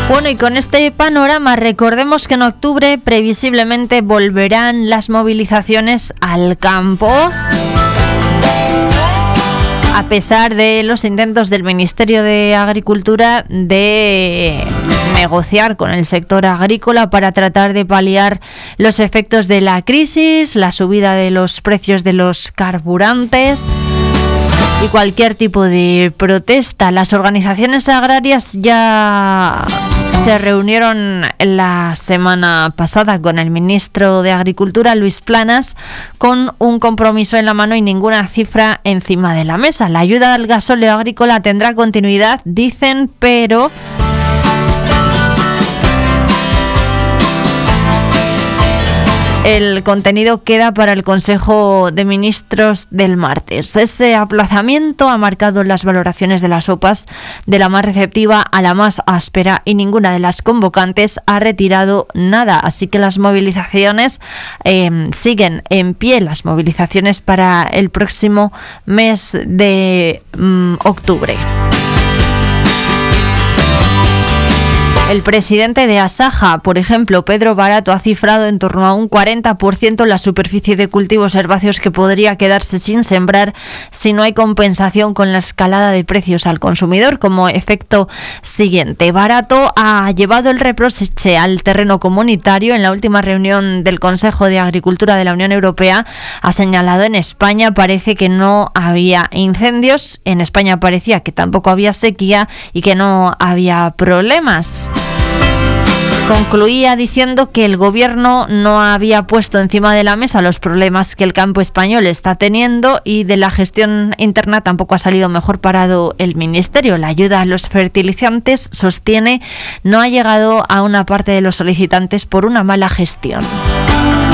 Bueno, y con este panorama recordemos que en octubre previsiblemente volverán las movilizaciones al campo. A pesar de los intentos del Ministerio de Agricultura de negociar con el sector agrícola para tratar de paliar los efectos de la crisis, la subida de los precios de los carburantes y cualquier tipo de protesta. Las organizaciones agrarias ya se reunieron la semana pasada con el ministro de Agricultura, Luis Planas, con un compromiso en la mano y ninguna cifra encima de la mesa. La ayuda al gasóleo agrícola tendrá continuidad, dicen, pero el contenido queda para el Consejo de Ministros del martes. Ese aplazamiento ha marcado las valoraciones de las OPAs, de la más receptiva a la más áspera, y ninguna de las convocantes ha retirado nada. Así que las movilizaciones siguen en pie, las movilizaciones para el próximo mes de octubre. El presidente de Asaja, por ejemplo, Pedro Barato, ha cifrado en torno a un 40% la superficie de cultivos herbáceos que podría quedarse sin sembrar si no hay compensación con la escalada de precios al consumidor. Como efecto siguiente, Barato ha llevado el reproche al terreno comunitario. En la última reunión del Consejo de Agricultura de la Unión Europea ha señalado: en España parece que no había incendios, en España parecía que tampoco había sequía y que no había problemas. Concluía diciendo que el gobierno no había puesto encima de la mesa los problemas que el campo español está teniendo, y de la gestión interna tampoco ha salido mejor parado el ministerio. La ayuda a los fertilizantes, sostiene, no ha llegado a una parte de los solicitantes por una mala gestión.